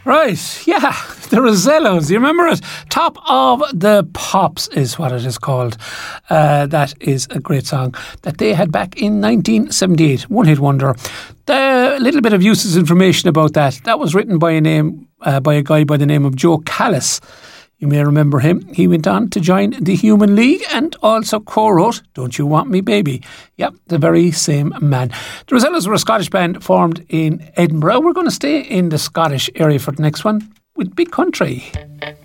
Right, yeah, the Rosellos, you remember it? Top of the Pops is what it is called. That is a great song that they had back in 1978, one hit wonder. The little bit of useless information about that was written by a guy by the name of Joe Callis. You may remember him. He went on to join the Human League and also co-wrote Don't You Want Me Baby. Yep, the very same man. The Rosellos were a Scottish band formed in Edinburgh. We're going to stay in the Scottish area for the next one with Big Country.